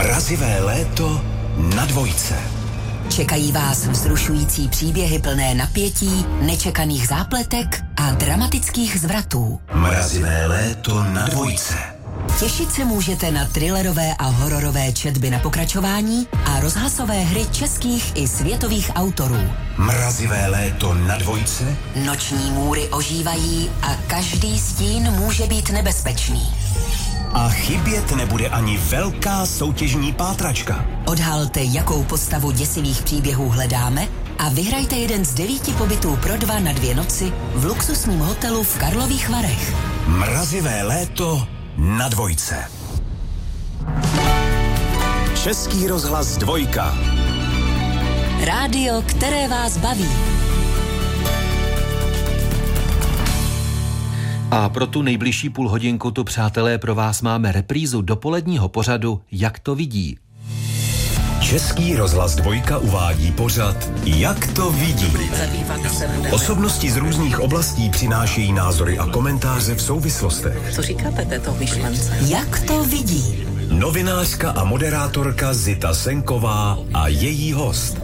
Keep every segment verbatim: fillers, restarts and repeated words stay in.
Mrazivé léto na dvojce. Čekají vás vzrušující příběhy plné napětí, nečekaných zápletek a dramatických zvratů. Mrazivé léto na dvojce. Těšit se můžete na thrillerové a hororové četby na pokračování a rozhlasové hry českých i světových autorů. Mrazivé léto na dvojce. Noční můry ožívají a každý stín může být nebezpečný. A chybět nebude ani velká soutěžní pátračka. Odhalte, jakou postavu děsivých příběhů hledáme a vyhrajte jeden z devíti pobytů pro dva na dvě noci v luxusním hotelu v Karlových Varech. Mrazivé léto na dvojce. Český rozhlas dvojka. Rádio, které vás baví. A pro tu nejbližší půl hodinku tu, přátelé, pro vás máme reprízu dopoledního pořadu Jak to vidí. Český rozhlas dvojka uvádí pořad Jak to vidí. Osobnosti z různých oblastí přinášejí názory a komentáře v souvislostech. Co říkáte této myšlence? Jak to vidí. Novinářka a moderátorka Zita Senková a její host.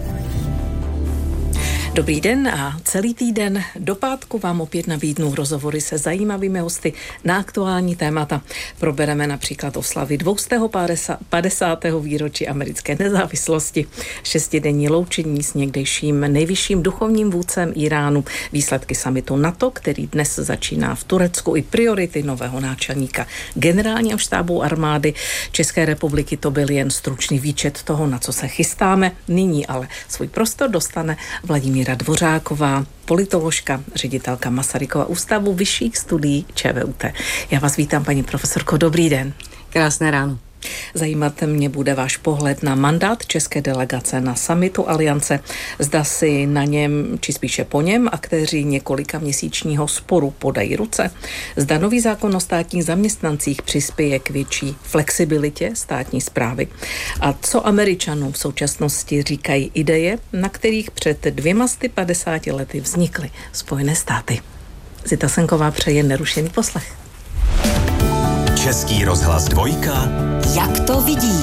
Dobrý den a celý týden do pátku vám opět nabídnu rozhovory se zajímavými hosty na aktuální témata. Probereme například oslavy dvoustého padesátého výročí americké nezávislosti, šestidenní loučení s někdejším nejvyšším duchovním vůdcem Iránu, výsledky summitu NATO, který dnes začíná v Turecku, i priority nového náčelníka generálního štábu armády České republiky. To byl jen stručný výčet toho, na co se chystáme. Nyní ale svůj prostor dostane Vladimíra Dvořáková, politoložka, ředitelka Masarykova ústavu vyšších studií ČVUT. Já vás vítám, paní profesorko, dobrý den. Krásné ráno. Zajímat mě bude váš pohled na mandát české delegace na summitu Aliance. Zda si na něm, či spíše po něm, aktéři několika měsíčního sporu podají ruce. Zda nový zákon o státních zaměstnancích přispěje k větší flexibilitě státní správy. A co Američanům v současnosti říkají ideje, na kterých před dvěma sty padesáti lety vznikly Spojené státy. Zita Senková přeje nerušený poslech. Český rozhlas dvojka. Jak to vidí.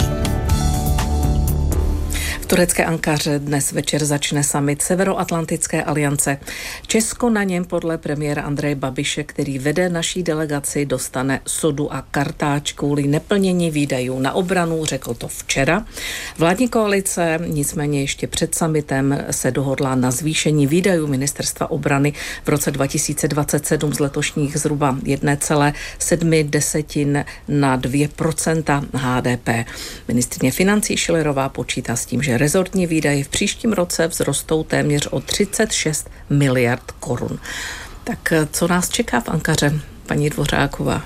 V turecké Ankaře dnes večer začne summit Severoatlantické aliance. Česko na něm podle premiéra Andreje Babiše, který vede naší delegaci, dostane sodu a kartáč kvůli neplnění výdajů na obranu, řekl to včera. Vládní koalice nicméně ještě před summitem se dohodla na zvýšení výdajů ministerstva obrany v roce dva tisíce dvacet sedm z letošních zhruba jedna celá sedm na dvě procenta H D P. Ministryně financí Schillerová počítá s tím, že rezortní výdaje v příštím roce vzrostou téměř o třicet šest miliard korun. Tak co nás čeká v Ankaře, paní Dvořáková?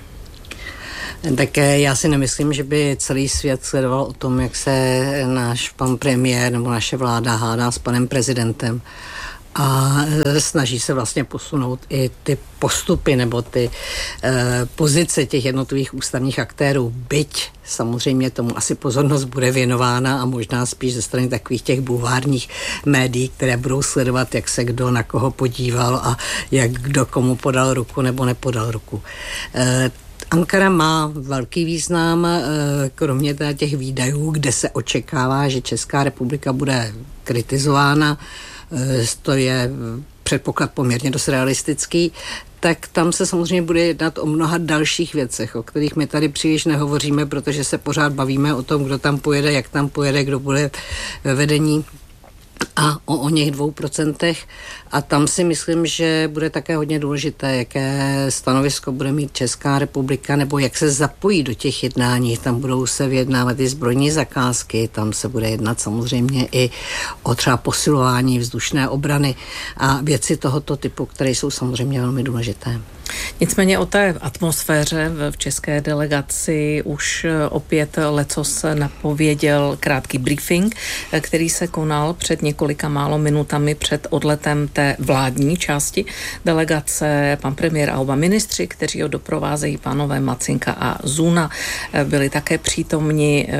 Tak já si nemyslím, že by celý svět sledoval o tom, jak se náš pan premiér nebo naše vláda hádá s panem prezidentem. A snaží se vlastně posunout i ty postupy nebo ty e, pozice těch jednotlivých ústavních aktérů, byť samozřejmě tomu asi pozornost bude věnována a možná spíš ze strany takových těch bulvárních médií, které budou sledovat, jak se kdo na koho podíval a jak kdo komu podal ruku nebo nepodal ruku. E, Ankara má velký význam, kromě těch výdajů, kde se očekává, že Česká republika bude kritizována, to je předpoklad poměrně dost realistický, tak tam se samozřejmě bude jednat o mnoha dalších věcech, o kterých my tady příliš nehovoříme, protože se pořád bavíme o tom, kdo tam pojede, jak tam pojede, kdo bude ve vedení a o, o něch dvou procentech. A tam si myslím, že bude také hodně důležité, jaké stanovisko bude mít Česká republika, nebo jak se zapojí do těch jednání. Tam budou se vyjednávat i zbrojní zakázky, tam se bude jednat samozřejmě i o třeba posilování vzdušné obrany a věci tohoto typu, které jsou samozřejmě velmi důležité. Nicméně o té atmosféře v české delegaci už opět lecos napověděl krátký briefing, který se konal před několika málo minutami před odletem té vládní části delegace. Pan premiér a oba ministři, kteří ho doprovázejí, pánové Macinka a Zuna, byli také přítomni.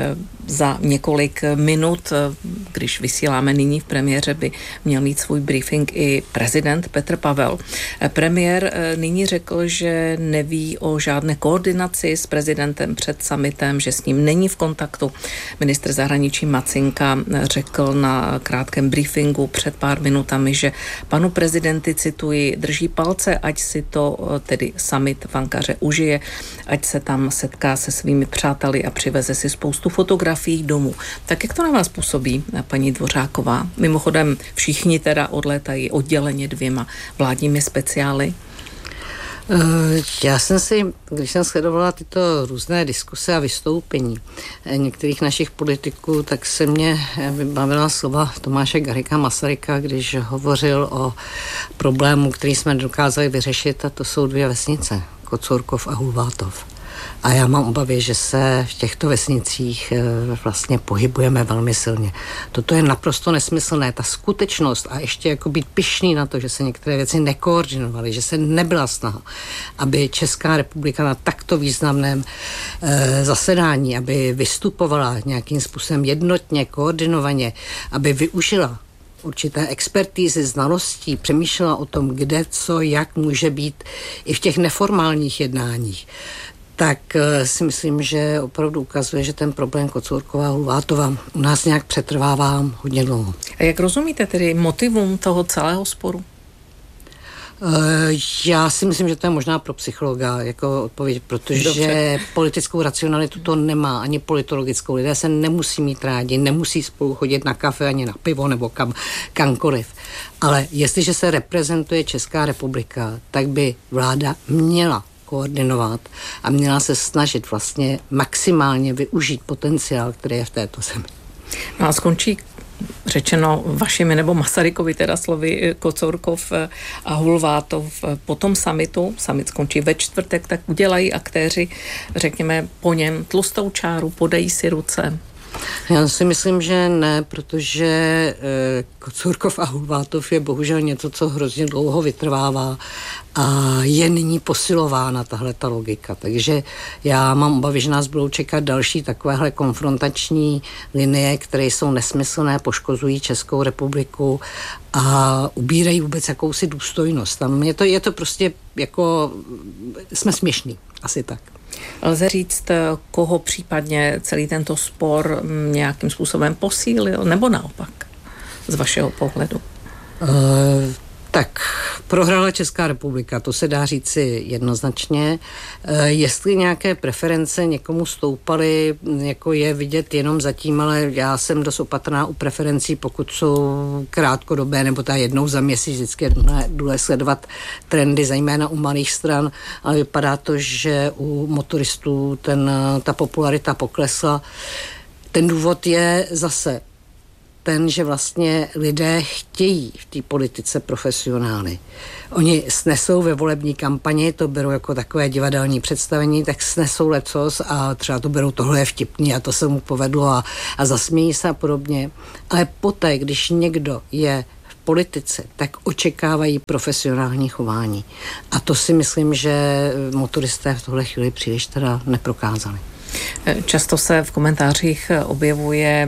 za několik minut, když vysíláme nyní v premiéře, by měl mít svůj briefing i prezident Petr Pavel. Premiér nyní řekl, že neví o žádné koordinaci s prezidentem před summitem, že s ním není v kontaktu. Ministr zahraničí Macinka řekl na krátkém briefingu před pár minutami, že panu prezidenti, cituji, drží palce, ať si to tedy summit v Ankaře užije, ať se tam setká se svými přáteli a přiveze si spoustu fotografií domů. Tak jak to na vás působí, paní Dvořáková? Mimochodem všichni teda odlétají odděleně dvěma vládními speciály. Já jsem si, když jsem sledovala tyto různé diskuse a vystoupení některých našich politiků, tak se mě vybavila slova Tomáše Garrigua Masaryka, když hovořil o problému, který jsme dokázali vyřešit, a to jsou dvě vesnice, Kocourkov a Hulvátov. A já mám obavy, že se v těchto vesnicích vlastně pohybujeme velmi silně. Toto je naprosto nesmyslné. Ta skutečnost a ještě jako být pyšný na to, že se některé věci nekoordinovaly, že se nebyla snaha, aby Česká republika na takto významném e, zasedání, aby vystupovala nějakým způsobem jednotně, koordinovaně, aby využila určité expertízy, znalostí, přemýšlela o tom, kde, co, jak může být i v těch neformálních jednáních, tak si myslím, že opravdu ukazuje, že ten problém Kocourkova a Hulvátova u nás nějak přetrvává hodně dlouho. A jak rozumíte tedy motivům toho celého sporu? Já si myslím, že to je možná pro psychologa jako odpověď, protože Dobře. politickou racionalitu to nemá, ani politologickou. Lidé se nemusí mít rádi, nemusí spolu chodit na kafe, ani na pivo, nebo kam, kamkoliv. Ale jestliže se reprezentuje Česká republika, tak by vláda měla koordinovat a měla se snažit vlastně maximálně využít potenciál, který je v této zemi. No a skončí, řečeno vašimi nebo Masarykovi teda slovy, Kocourkov a Hulvátov po tom summitu, summit skončí ve čtvrtek, tak udělají aktéři, řekněme, po něm tlustou čáru, podají si ruce? Já si myslím, že ne, protože e, Kocourkov a Hulvátov je bohužel něco, co hrozně dlouho vytrvává a je nyní posilována tahle ta logika. Takže já mám obavy, že nás budou čekat další takovéhle konfrontační linie, které jsou nesmyslné, poškozují Českou republiku a ubírají vůbec jakousi důstojnost. Tam je to, je to prostě jako, jsme směšní, asi tak. Lze říct, koho případně celý tento spor nějakým způsobem posílil, nebo naopak, z vašeho pohledu? Uh, tak prohrála Česká republika, to se dá říci jednoznačně. Uh, jestli nějaké preference někomu stoupaly, jako je vidět jenom zatím, ale já jsem dost opatrná u preferencí, pokud jsou krátkodobé, nebo ta jednou za měsíc, vždycky je důležité sledovat trendy, zejména u malých stran, ale vypadá to, že u motoristů ten, ta popularita poklesla. Ten důvod je zase ten, že vlastně lidé chtějí v té politice profesionály. Oni snesou ve volební kampani, to berou jako takové divadelní představení, tak snesou lecos a třeba to berou, tohle je vtipný a to se mu povedlo a, a zasmějí se a podobně. Ale poté, když někdo je v politice, tak očekávají profesionální chování. A to si myslím, že motoristé v tohle chvíli příliš teda neprokázali. Často se v komentářích objevuje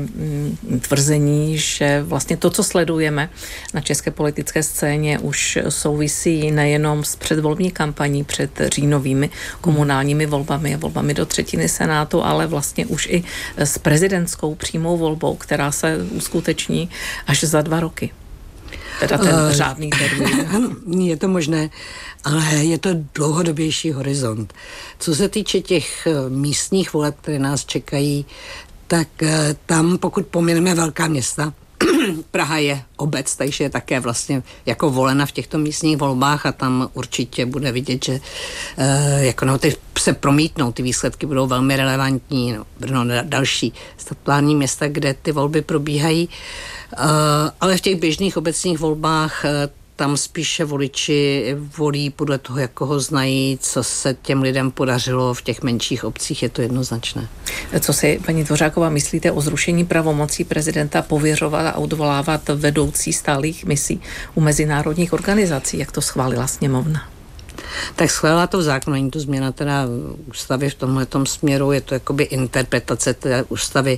tvrzení, že vlastně to, co sledujeme na české politické scéně, už souvisí nejenom s předvolební kampaní před říjnovými komunálními volbami a volbami do třetiny Senátu, ale vlastně už i s prezidentskou přímou volbou, která se uskuteční až za dva roky. Teda ten uh, řádný termín. Je to možné, ale je to dlouhodobější horizont. Co se týče těch místních voleb, které nás čekají, tak tam, pokud pomineme velká města, Praha je obec, takže je také vlastně jako volena v těchto místních volbách a tam určitě bude vidět, že e, jako no, ty se promítnou, ty výsledky budou velmi relevantní. No, Brno další statutární města, kde ty volby probíhají, e, ale v těch běžných obecních volbách e, tam spíše voliči volí podle toho, jak ho znají, co se těm lidem podařilo v těch menších obcích, je to jednoznačné. Co si, paní Dvořáková, myslíte o zrušení pravomocí prezidenta pověřovat a odvolávat vedoucí stálých misí u mezinárodních organizací, jak to schválila sněmovna? Tak schválila to zákon, není to změna teda ústavy v tomhletom směru, je to jakoby interpretace té ústavy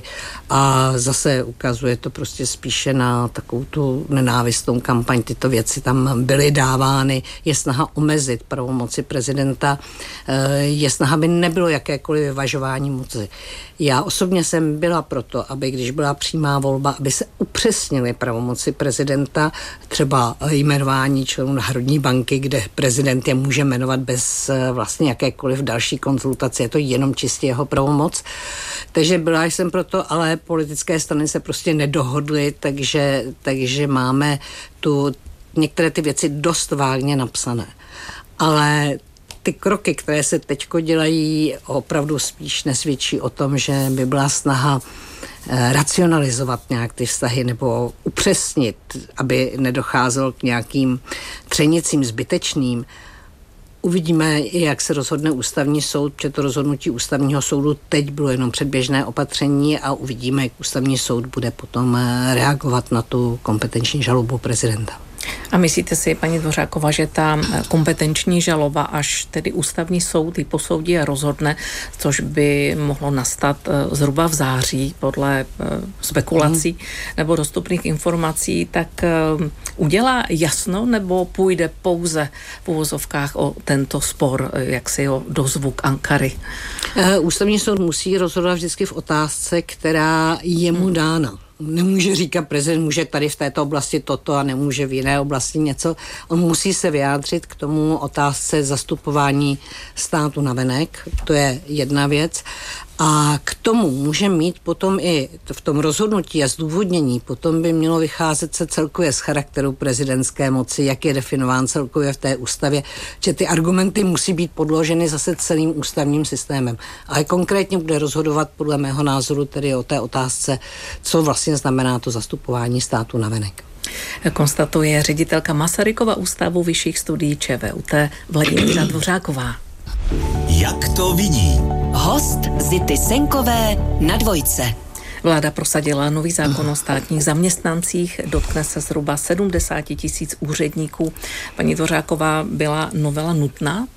a zase ukazuje to prostě spíše na takovou tu nenávistnou kampaň. Tyto věci tam byly dávány, je snaha omezit pravomoci prezidenta, je snaha, aby nebylo jakékoliv vyvažování moci. Já osobně jsem byla proto, aby když byla přímá volba, aby se upřesnily pravomoci prezidenta, třeba jmenování členů Národní banky, kde prezident je může jmenovat bez vlastně jakékoliv další konzultace, je to jenom čistě jeho pravomoc. Takže byla jsem proto, ale politické strany se prostě nedohodly, takže, takže máme tu některé ty věci dost vágně napsané. Ale ty kroky, které se teďko dělají, opravdu spíš nesvědčí o tom, že by byla snaha racionalizovat nějak ty vztahy nebo upřesnit, aby nedocházelo k nějakým třenicím zbytečným. Uvidíme, jak se rozhodne ústavní soud, protože to rozhodnutí ústavního soudu teď bylo jenom předběžné opatření a uvidíme, jak ústavní soud bude potom reagovat na tu kompetenční žalobu prezidenta. A myslíte si, paní Dvořáková, že ta kompetenční žaloba, až tedy ústavní soud ji posoudí a rozhodne, což by mohlo nastat zhruba v září podle spekulací mm. nebo dostupných informací, tak udělá jasno nebo půjde pouze v uvozovkách o tento spor, jak si ho dozvuk Ankary? Ústavní soud musí rozhodovat vždycky v otázce, která je mu dána. Nemůže říkat, prezident může tady v této oblasti toto a nemůže v jiné oblasti něco. On musí se vyjádřit k tomu otázce zastupování státu navenek. To je jedna věc. A k tomu může mít potom i v tom rozhodnutí a zdůvodnění, potom by mělo vycházet se celkově z charakteru prezidentské moci, jak je definován celkově v té ústavě, že ty argumenty musí být podloženy zase celým ústavním systémem. Ale konkrétně bude rozhodovat podle mého názoru tedy o té otázce, co vlastně znamená to zastupování státu navenek. Konstatuje ředitelka Masarykova ústavu vyšších studií ČVUT Vladimíra Dvořáková. Jak to vidí? Host Zity Senkové na Dvojce. Vláda prosadila nový zákon o státních zaměstnancích, dotkne se zhruba sedmdesát tisíc úředníků. Paní Dvořáková, byla novela nutná?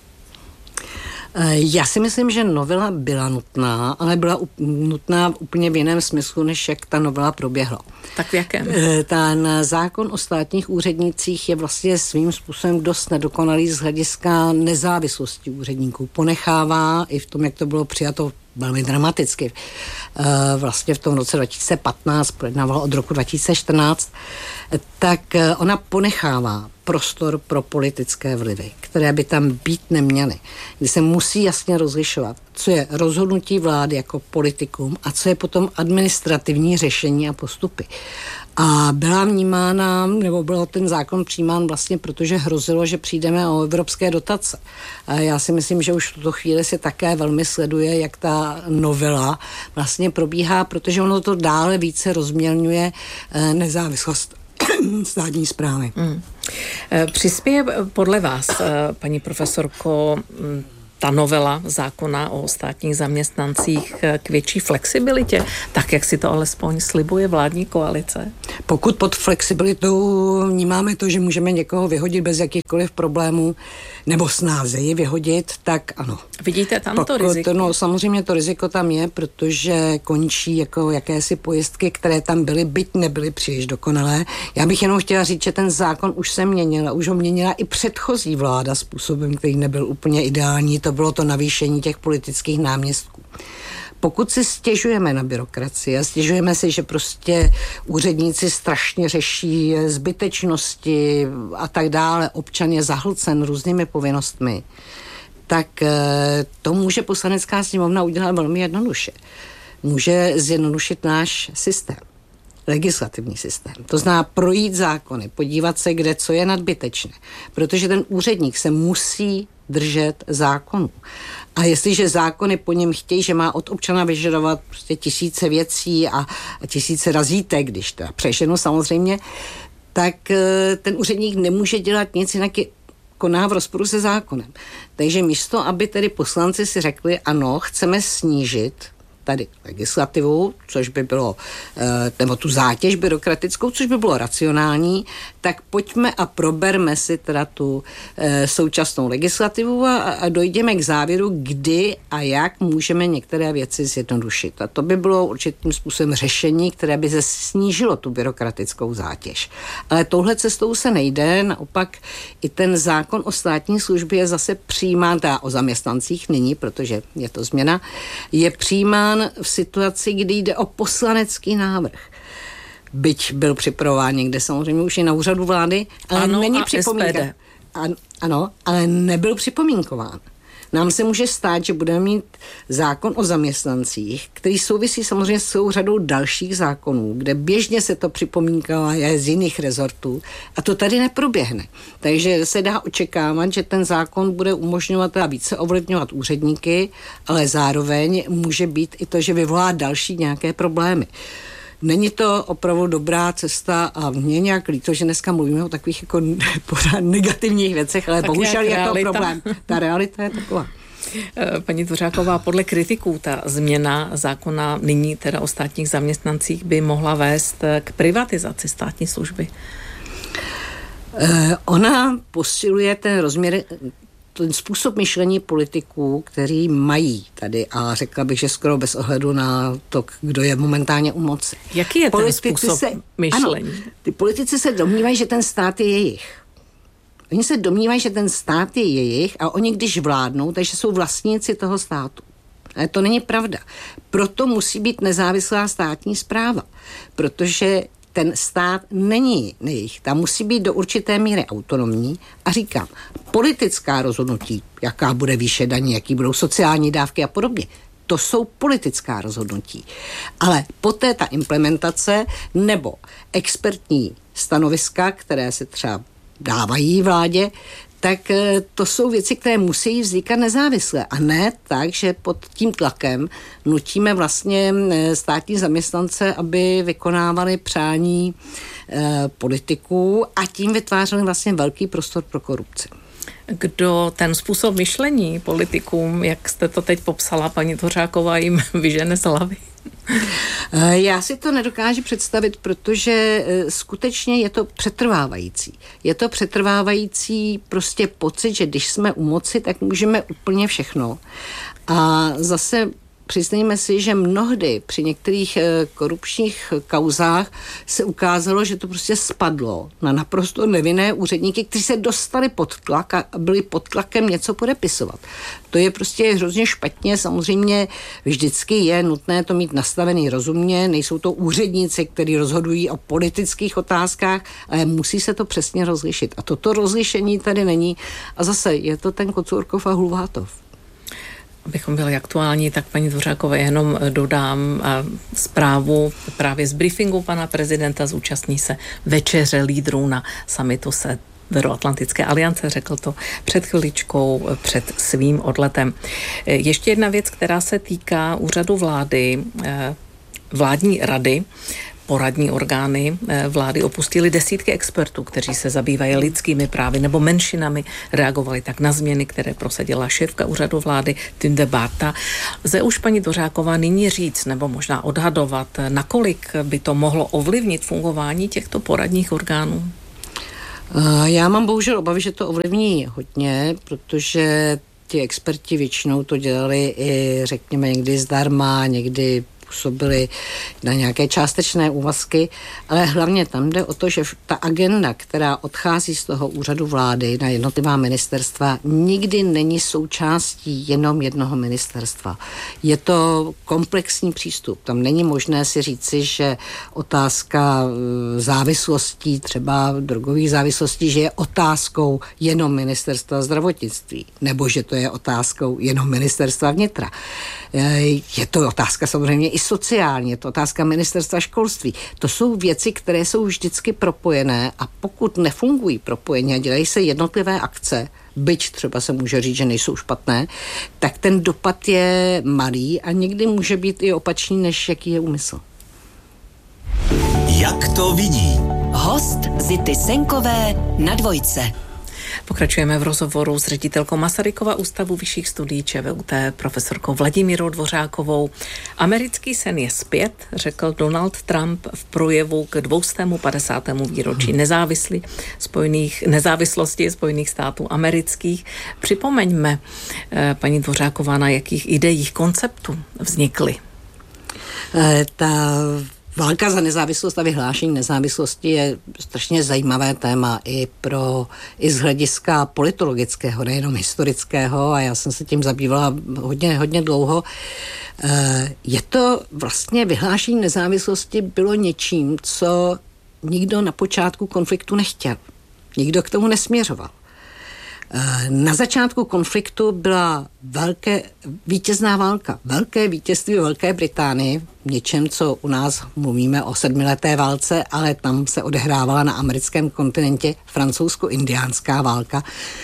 Já si myslím, že novela byla nutná, ale byla nutná úplně v jiném smyslu, než jak ta novela proběhla. Tak v jakém? Ten zákon o státních úřednících je vlastně svým způsobem dost nedokonalý z hlediska nezávislosti úředníků. Ponechává i v tom, jak to bylo přijato velmi dramaticky. Vlastně v tom roce dva tisíce patnáct, projednávala od roku dva tisíce čtrnáct, tak ona ponechává prostor pro politické vlivy, které by tam být neměly. Kdy se musí jasně rozlišovat, co je rozhodnutí vlády jako politikum a co je potom administrativní řešení a postupy. A byla vnímána, nebo byl ten zákon přijímán vlastně, protože hrozilo, že přijdeme o evropské dotace. A já si myslím, že už v tuto chvíli se také velmi sleduje, jak ta novela vlastně probíhá, protože ono to dále více rozmělňuje nezávislost státní správy. Hmm. Přispěje podle vás, paní profesorko, ta novela zákona o státních zaměstnancích k větší flexibilitě, tak jak si to alespoň slibuje vládní koalice? Pokud pod flexibilitou vnímáme to, že můžeme někoho vyhodit bez jakýchkoliv problémů, nebo snáze ji vyhodit, tak ano. Vidíte tam Pokud, to riziko? No, samozřejmě to riziko tam je, protože končí jako jakési pojistky, které tam byly, byť nebyly příliš dokonalé. Já bych jenom chtěla říct, že ten zákon už se měnil, už ho měnila i předchozí vláda způsobem, který nebyl úplně ideální. To bylo to navýšení těch politických náměstků. Pokud si stěžujeme na byrokracii a stěžujeme si, že prostě úředníci strašně řeší zbytečnosti a tak dále, občan je zahlcen různými povinnostmi, tak to může Poslanecká sněmovna udělat velmi jednoduše. Může zjednodušit náš systém, legislativní systém. To znamená projít zákony, podívat se, kde co je nadbytečné, protože ten úředník se musí držet zákonu. A jestliže zákony po něm chtějí, že má od občana vyžadovat prostě tisíce věcí a, a tisíce razítek, když to přešenu samozřejmě, tak ten úředník nemůže dělat nic, jinak je koná v rozporu se zákonem. Takže místo, aby tedy poslanci si řekli, ano, chceme snížit tady legislativu, což by bylo, nebo tu zátěž byrokratickou, což by bylo racionální, tak pojďme a proberme si teda tu současnou legislativu a, a dojdeme k závěru, kdy a jak můžeme některé věci zjednodušit. A to by bylo určitým způsobem řešení, které by se snížilo tu byrokratickou zátěž. Ale touhle cestou se nejde, naopak i ten zákon o státní službě je zase přijímán, teda o zaměstnancích nyní, protože je to změna, je přijímán v situaci, kdy jde o poslanecký návrh. Byť byl připravován někde samozřejmě už i na úřadu vlády, ale ano, není připomínka. Ano, ale nebyl připomínkován. Nám se může stát, že budeme mít zákon o zaměstnancích, který souvisí samozřejmě s celou řadou dalších zákonů, kde běžně se to připomínkalo je z jiných rezortů a to tady neproběhne. Takže se dá očekávat, že ten zákon bude umožňovat a více ovlivňovat úředníky, ale zároveň může být i to, že vyvolá další nějaké problémy. Není to opravdu dobrá cesta a mě nějak líto, že dneska mluvíme o takových jako pořád negativních věcech, ale tak bohužel je to problém. Ta realita je taková. Paní Dvořáková, podle kritiků ta změna zákona nyní teda o státních zaměstnancích by mohla vést k privatizaci státní služby. Ona posiluje ten rozměr, ten způsob myšlení politiků, který mají tady a řekla bych, že skoro bez ohledu na to, kdo je momentálně u moci. Jaký je politici ten způsob se, myšlení? Ano, ty politici se domnívají, že ten stát je jejich. Oni se domnívají, že ten stát je jejich a oni když vládnou, takže jsou vlastníci toho státu. Ale to není pravda. Proto musí být nezávislá státní správa, protože ten stát není jejich. Tam musí být do určité míry autonomní a říkám, politická rozhodnutí, jaká bude výše daní, jaký budou sociální dávky a podobně, to jsou politická rozhodnutí. Ale poté ta implementace nebo expertní stanoviska, které se třeba dávají vládě, tak to jsou věci, které musí vznikat nezávisle. A ne tak, že pod tím tlakem nutíme vlastně státní zaměstnance, aby vykonávali přání eh, politiků a tím vytvářeli vlastně velký prostor pro korupci. Kdo ten způsob myšlení politikům, jak jste to teď popsala, paní Dvořáková, jim vyžene z hlavy? Já si to nedokážu představit, protože skutečně je to přetrvávající. Je to přetrvávající prostě pocit, že když jsme u moci, tak můžeme úplně všechno. A zase přiznejme si, že mnohdy při některých korupčních kauzách se ukázalo, že to prostě spadlo na naprosto nevinné úředníky, kteří se dostali pod tlak a byli pod tlakem něco podepisovat. To je prostě hrozně špatně, samozřejmě vždycky je nutné to mít nastavený rozumně, nejsou to úředníci, kteří rozhodují o politických otázkách, ale musí se to přesně rozlišit. A toto rozlišení tady není. A zase je to ten Kocourkov a Hulvátov. Abychom byli aktuální, tak paní Dvořákové jenom dodám zprávu právě z briefingu pana prezidenta, zúčastní se večeře lídrů na summitu Severoatlantické aliance, řekl to před chviličkou, před svým odletem. Ještě jedna věc, která se týká úřadu vlády, vládní rady. Poradní orgány vlády opustili desítky expertů, kteří se zabývají lidskými právy nebo menšinami, reagovali tak na změny, které prosadila šéfka úřadu vlády Tünde Barta. Lze už paní Dvořáková nyní říct, nebo možná odhadovat, nakolik by to mohlo ovlivnit fungování těchto poradních orgánů? Já mám bohužel obavy, že to ovlivní hodně, protože ti experti většinou to dělali i, řekněme, někdy zdarma, někdy působili na nějaké částečné úvazky, ale hlavně tam jde o to, že ta agenda, která odchází z toho úřadu vlády na jednotlivá ministerstva, nikdy není součástí jenom jednoho ministerstva. Je to komplexní přístup. Tam není možné si říci, že otázka závislostí, třeba drogových závislostí, že je otázkou jenom ministerstva zdravotnictví, nebo že to je otázkou jenom ministerstva vnitra. Je to otázka samozřejmě i sociální, je to otázka ministerstva školství. To jsou věci, které jsou vždycky propojené a pokud nefungují propojeně a dělají se jednotlivé akce, byť třeba se může říct, že nejsou špatné, tak ten dopad je malý a někdy může být i opačný, než jaký je úmysl. Jak to vidí? Host Zity Senkové na Dvojce. Pokračujeme v rozhovoru s ředitelkou Masarykova ústavu vyšších studií ČVUT, profesorkou Vladimírou Dvořákovou. Americký sen je zpět, řekl Donald Trump v projevu k dvoustému padesátému výročí nezávislí spojených, nezávislosti Spojených států amerických. Připomeňme, paní Dvořáková, na jakých ideích, konceptů vznikly. Ta válka za nezávislost a vyhlášení nezávislosti je strašně zajímavé téma i pro i z hlediska politologického, nejenom historického, a já jsem se tím zabývala hodně, hodně dlouho. Je to vlastně vyhlášení nezávislosti bylo něčím, co nikdo na počátku konfliktu nechtěl. Nikdo k tomu nesměřoval. Na začátku konfliktu byla velké, vítězná válka, velké vítězství Velké Británii, něčem, co u nás mluvíme o sedmileté válce, ale tam se odehrávala na americkém kontinentě francouzsko-indiánská válka.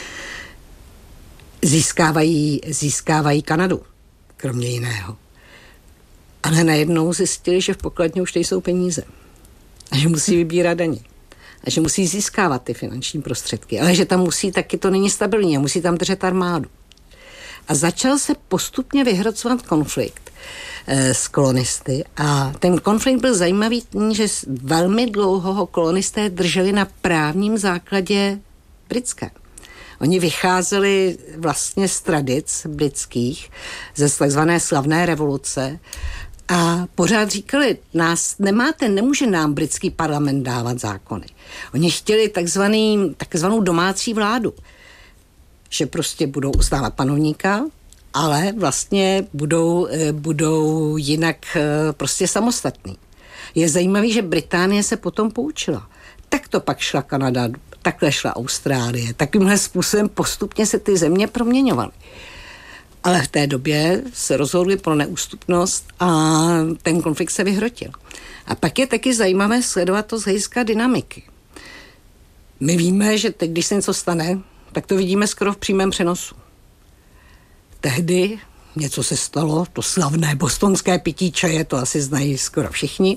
Získávají, získávají Kanadu, kromě jiného. Ale najednou zjistili, že v pokladně už nejsou peníze a že musí vybírat daně. A že musí získávat ty finanční prostředky, ale že tam musí, taky to není stabilní, a musí tam držet armádu. A začal se postupně vyhrocovat konflikt e, s kolonisty, a ten konflikt byl zajímavý tím, že velmi dlouho ho kolonisté drželi na právním základě britské. Oni vycházeli vlastně z tradic britských, ze takzvané slavné revoluce, a pořád říkali, nás nemáte, nemůže nám britský parlament dávat zákony. Oni chtěli takzvaný, takzvanou domácí vládu, že prostě budou uznávat panovníka, ale vlastně budou, budou jinak prostě samostatní. Je zajímavé, že Británie se potom poučila. Tak to pak šla Kanada, takhle šla Austrálie. Takovýmhle způsobem postupně se ty země proměňovaly. Ale v té době se rozhodli pro neústupnost a ten konflikt se vyhrotil. A pak je taky zajímavé sledovat to z hlediska dynamiky. My víme, že teď, když se něco stane, tak to vidíme skoro v přímém přenosu. Tehdy něco se stalo, to slavné bostonské pití čaje, to asi znají skoro všichni.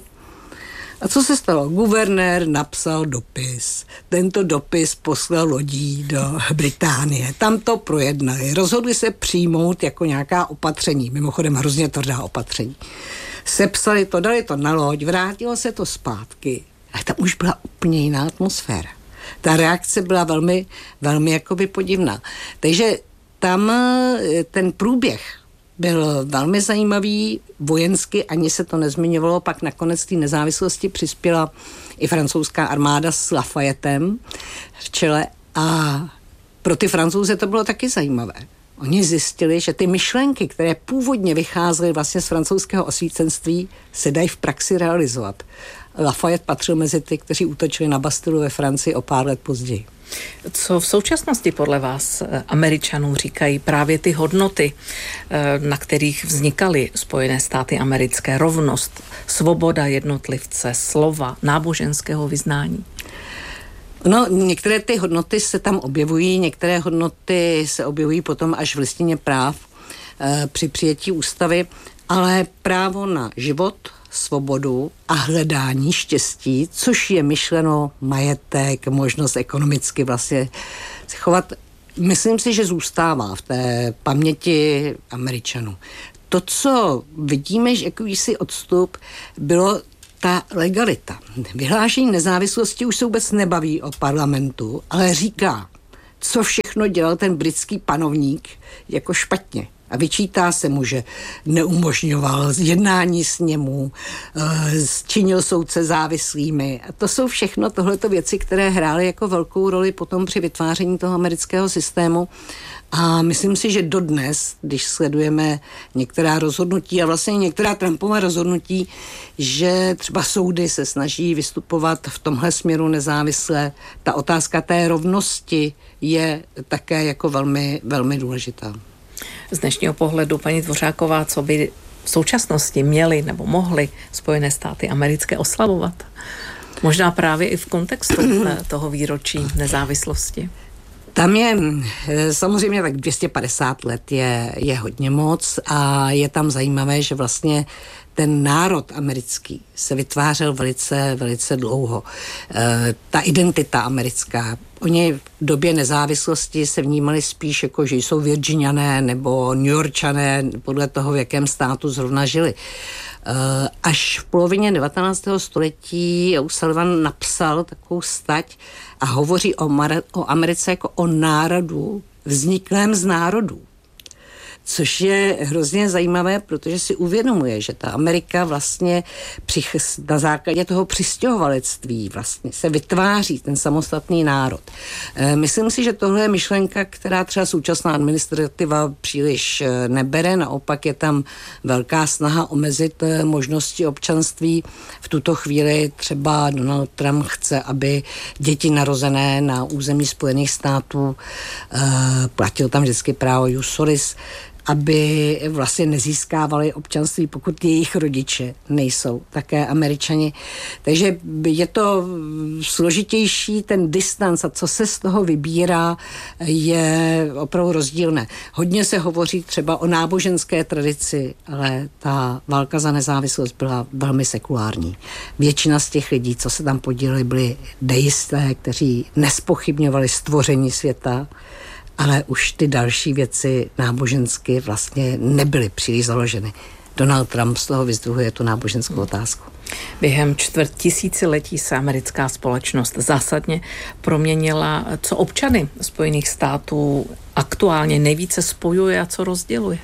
A co se stalo? Guvernér napsal dopis. Tento dopis poslal lodí do Británie. Tam to projednali. Rozhodli se přijmout jako nějaká opatření. Mimochodem hrozně tvrdá opatření. Sepsali to, dali to na loď, vrátilo se to zpátky. A tam už byla úplně jiná atmosféra. Ta reakce byla velmi, velmi jakoby podivná. Takže tam ten průběh byl velmi zajímavý, vojensky ani se to nezmiňovalo, pak nakonec té nezávislosti přispěla i francouzská armáda s Lafayettem v čele, a pro ty Francouze to bylo taky zajímavé. Oni zjistili, že ty myšlenky, které původně vycházely vlastně z francouzského osvícenství, se dají v praxi realizovat. Lafayette patřil mezi ty, kteří útočili na Bastilu ve Francii o pár let později. Co v současnosti podle vás Američanů říkají právě ty hodnoty, na kterých vznikaly Spojené státy americké? Rovnost, svoboda jednotlivce, slova, náboženského vyznání? No, některé ty hodnoty se tam objevují, některé hodnoty se objevují potom až v listině práv e, při přijetí ústavy, ale právo na život, svobodu a hledání štěstí, což je myšleno majetek, možnost ekonomicky vlastně se chovat, myslím si, že zůstává v té paměti Američanů. To, co vidíme, že jakýsi odstup, bylo ta legalita. Vyhlášení nezávislosti už se vůbec nebaví o parlamentu, ale říká, co všechno dělal ten britský panovník jako špatně. A vyčítá se mu, že neumožňoval jednání sněmu, činil soudce závislými. A to jsou všechno tohleto věci, které hrály jako velkou roli potom při vytváření toho amerického systému. A myslím si, že dodnes, když sledujeme některá rozhodnutí a vlastně některá Trumpova rozhodnutí, že třeba soudy se snaží vystupovat v tomhle směru nezávisle, ta otázka té rovnosti je také jako velmi, velmi důležitá. Z dnešního pohledu, paní Dvořáková, co by v současnosti měly nebo mohly Spojené státy americké oslavovat? Možná právě i v kontextu toho výročí nezávislosti. Tam je samozřejmě tak dvě stě padesát let je, je hodně moc a je tam zajímavé, že vlastně ten národ americký se vytvářel velice, velice dlouho. E, ta identita americká, oni v době nezávislosti se vnímali spíš jako, že jsou Virginiané nebo New Yorkčané, podle toho, v jakém státu zrovna žili. E, až v polovině devatenáctého století O'Sullivan napsal takovou stať a hovoří o, Mar- o Americe jako o národu, vzniklém z národů. Což je hrozně zajímavé, protože si uvědomuje, že ta Amerika vlastně přich- na základě toho přistěhovalectví vlastně se vytváří ten samostatný národ. E, myslím si, že tohle je myšlenka, která třeba současná administrativa příliš nebere, naopak je tam velká snaha omezit možnosti občanství. V tuto chvíli třeba Donald Trump chce, aby děti narozené na území Spojených států, e, platil tam vždycky právo jus solis, aby vlastně nezískávali občanství, pokud jejich rodiče nejsou také Američani. Takže je to složitější, ten distanc a co se z toho vybírá, je opravdu rozdílné. Hodně se hovoří třeba o náboženské tradici, ale ta válka za nezávislost byla velmi sekulární. Většina z těch lidí, co se tam podíleli, byli deisté, kteří nespochybňovali stvoření světa, ale už ty další věci nábožensky vlastně nebyly příliš založeny. Donald Trump z toho vyzdvihuje tu náboženskou otázku. Během čtvrt tisíciletí se americká společnost zásadně proměnila. Co občany Spojených států aktuálně nejvíce spojuje a co rozděluje?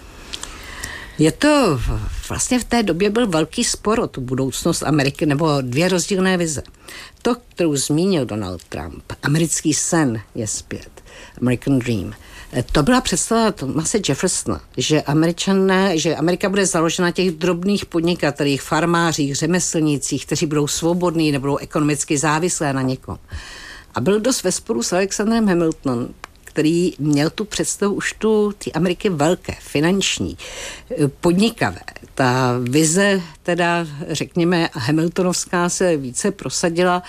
Je to, vlastně v té době byl velký spor o tu budoucnost Ameriky, nebo dvě rozdílné vize. To, kterou zmínil Donald Trump, americký sen je zpět, American Dream. To byla představa Thomase Jeffersona, že Američané, že Amerika bude založena na těch drobných podnikatelích, farmářích, řemeslnících, kteří budou svobodní, nebudou ekonomicky závislé na někom. A byl dost ve sporu s Alexandrem Hamiltonem, který měl tu představu už tu ty Ameriky velké, finanční, podnikavé. Ta vize, teda řekněme Hamiltonovská, se více prosadila,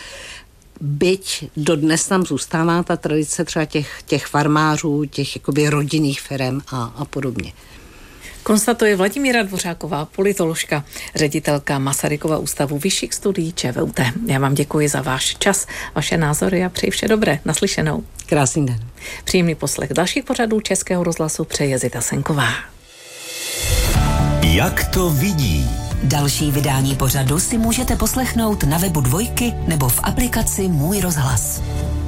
byť dodnes tam zůstává ta tradice třeba těch, těch farmářů, těch jakoby rodinných firem a, a podobně. Konstatuje Vladimíra Dvořáková, politoložka, ředitelka Masarykova ústavu vyšších studií ČVUT. Já vám děkuji za váš čas, vaše názory a přeji vše dobré. Naslyšenou. Krásný den. Příjemný poslech dalších pořadů Českého rozhlasu přeje Zita Senková. Jak to vidí? Další vydání pořadu si můžete poslechnout na webu Dvojky nebo v aplikaci Můj rozhlas.